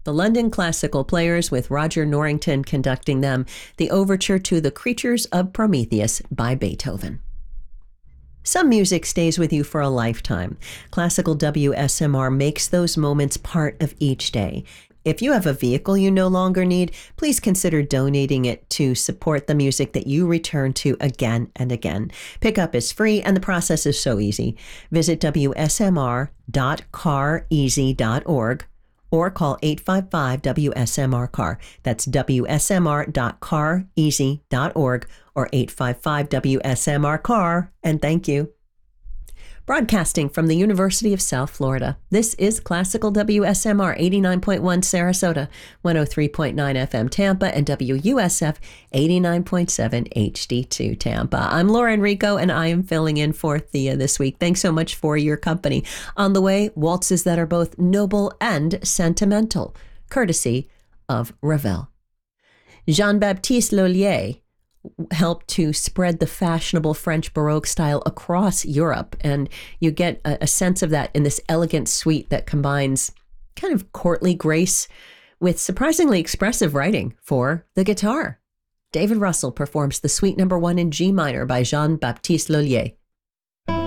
The London Classical Players, with Roger Norrington conducting them, the overture to The Creatures of Prometheus by Beethoven. Some music stays with you for a lifetime. Classical WSMR makes those moments part of each day. If you have a vehicle you no longer need, please consider donating it to support the music that you return to again and again. Pickup is free and the process is so easy. Visit WSMR.careasy.org or call 855-WSMR-CAR. That's WSMR.careasy.org or 855-WSMR-CAR, and thank you. Broadcasting from the University of South Florida, this is Classical WSMR 89.1 Sarasota, 103.9 FM Tampa, and WUSF 89.7 HD2 Tampa. I'm Laura Enrico, and I am filling in for Thea this week. Thanks so much for your company. On the way, waltzes that are both noble and sentimental, courtesy of Ravel. Jean-Baptiste Lullier helped to spread the fashionable French Baroque style across Europe. And you get a sense of that in this elegant suite that combines kind of courtly grace with surprisingly expressive writing for the guitar. David Russell performs the Suite No. 1 in G minor by Jean-Baptiste Lullier.